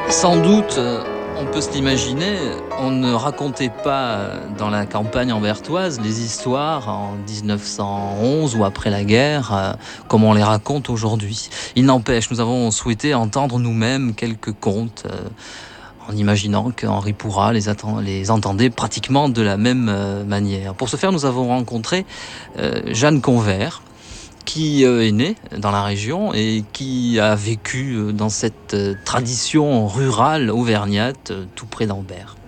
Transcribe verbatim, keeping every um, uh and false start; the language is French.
Sans doute, heu, on peut se l'imaginer, on ne racontait pas, heu, dans la campagne anvertoise les histoires en dix-neuf cent onze ou après la guerre, heu, comme on les raconte aujourd'hui. Il n'empêche, nous avons souhaité entendre nous-mêmes quelques contes, heu, en imaginant qu'Henri Pourrat les atten les entendait pratiquement de la même, heu, manière. Pour ce faire, nous avons rencontré, heu, Jeanne Convert, qui, heu, est née dans la région et qui a vécu, heu, dans cette, heu, tradition rurale auvergnate, heu, tout près d'Ambert.